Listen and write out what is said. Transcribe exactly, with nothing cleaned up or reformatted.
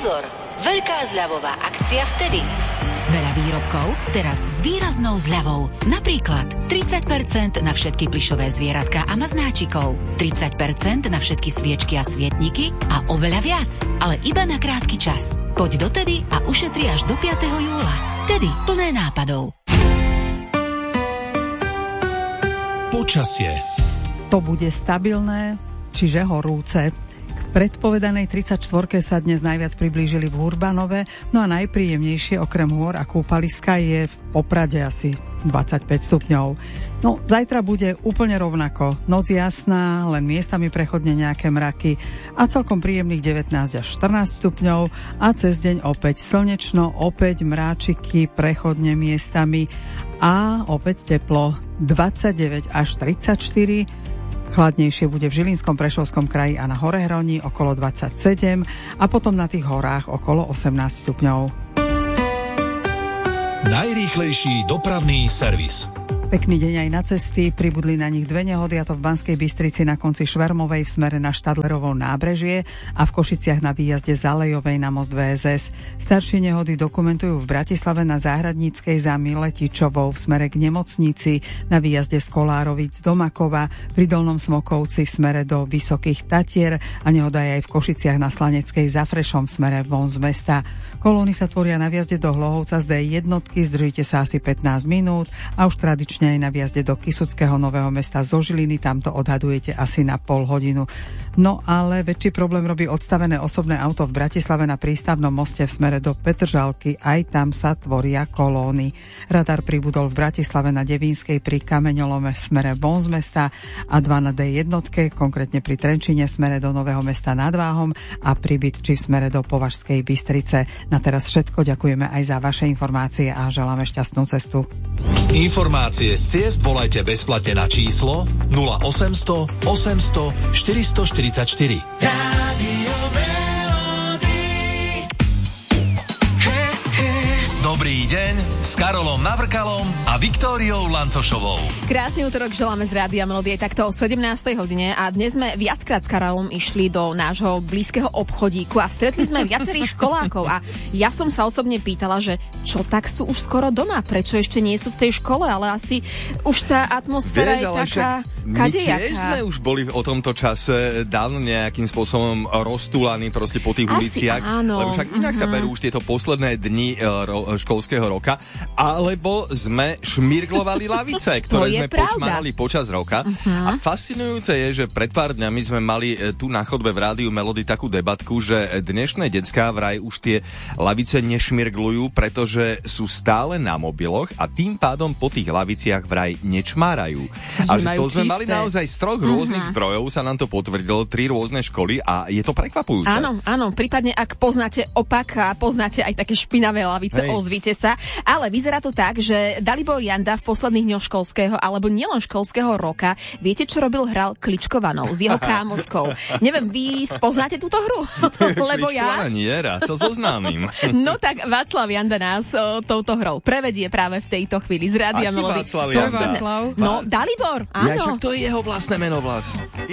Pozor! Veľká zľavová akcia vtedy. Veľa výrobkov teraz s výraznou zľavou. Napríklad tridsať percent na všetky plyšové zvieratka a maznáčikov, tridsať percent na všetky sviečky a svietniky a oveľa viac, ale iba na krátky čas. Poď dotedy a ušetri až do piateho júla. Tedy plné nápadov. Počasie. To bude stabilné, čiže horúce. K predpovedanej tridsaťštvorke sa dnes najviac priblížili v Urbanove, no a najpríjemnejšie okrem hôr a kúpaliska je v Poprade asi dvadsaťpäť stupňov. No, zajtra bude úplne rovnako. Noc jasná, len miestami prechodne nejaké mraky a celkom príjemných devätnásť až štrnásť stupňov a cez deň opäť slnečno, opäť mráčiky, prechodne miestami a opäť teplo dvadsaťdeväť až tridsaťštyri. Chladnejšie bude v Žilinskom, Prešovskom kraji a na Horehroni okolo dvadsaťsedem a potom na tých horách okolo osemnásť stupňov. Najrýchlejší dopravný servis. Pekný deň aj na cesty, pribudli na nich dve nehody, a to v Banskej Bystrici na konci Švermovej v smere na Štadlerovo nábrežie a v Košiciach na výjazde z Alejovej na most vé es es. Staršie nehody dokumentujú v Bratislave na Záhradníckej za Miletičovou v smere k nemocnici, na výjazde z Kolárovic do Makova, pri Dolnom Smokovci v smere do Vysokých Tatier a nehoda je aj v Košiciach na Slaneckej za Frešom v smere von z mesta. Kolóny sa tvoria na výjazde do Hlohovca z dé jednotky, zdržíte sa asi pätnásť minút a už tradične aj na výjazde do Kysuckého Nového Mesta zo Žiliny, tamto odhadujete asi na pol hodinu. No ale väčší problém robí odstavené osobné auto v Bratislave na prístavnom moste v smere do Petržalky, aj tam sa tvoria kolóny. Radar pribudol v Bratislave na Devínskej pri Kameňolome v smere von z mesta a dva na dé jednotke, konkrétne pri Trenčíne v smere do Nového Mesta nad Váhom a pri Bytči v smere do Považskej Bystrice. Na teraz všetko, ďakujeme aj za vaše informácie a želáme šťastnú cestu. Informácie z ciest volajte bezplatne na číslo nula osemsto osemsto štyristoštyridsaťštyri. Rádio Melody. He, he. Dobrý deň s Karolom Navrkalom a Viktóriou Lancošovou. Krásny útorok želáme z Rádia Melody takto o sedemnástej hodine a dnes sme viackrát s Karolom išli do nášho blízkeho obchodíku a stretli sme viacerých školákov a ja som sa osobne pýtala, že čo tak sú už skoro doma, prečo ešte nie sú v tej škole, ale asi už tá atmosféra je taká kadejaká. My tiež sme už boli o tomto čase dávno nejakým spôsobom roztúlaní proste po tých asi uliciach, áno. Lebo však inak uh-huh. sa berú už tieto posledné dni ro- školského roka, alebo sme šmirglovali lavice, ktoré sme počmárali počas roka. Uh-huh. A fascinujúce je, že pred pár dňami sme mali tu na chodbe v Rádiu Melody takú debatku, že dnešné decká vraj už tie lavice nešmirglujú, pretože sú stále na mobiloch a tým pádom po tých laviciach vraj nečmárajú. Čiže a že to sme čisté. mali naozaj z troch rôznych uh-huh. zdrojov, sa nám to potvrdilo, tri rôzne školy a je to prekvapujúce. Áno, áno, prípadne ak poznáte opak a poznáte aj také špinavé lavice, Hej. ozvite sa. Ale vyzerá to tak, že Dalibor Janda v posledných dňoch školského, alebo nielen školského roka, viete, čo robil? Hral kličkovanou s jeho kámoškou. Neviem, vy poznáte túto hru? Lebo ja... Kličkovaná nie, rád sa zoznámim. No tak Václav Janda nás o, touto hrou prevedie práve v tejto chvíli z Rádia Aký Melody. Václav Janda? Václav? No, Dalibor, áno. Ja, však to je jeho vlastné meno, Vlad.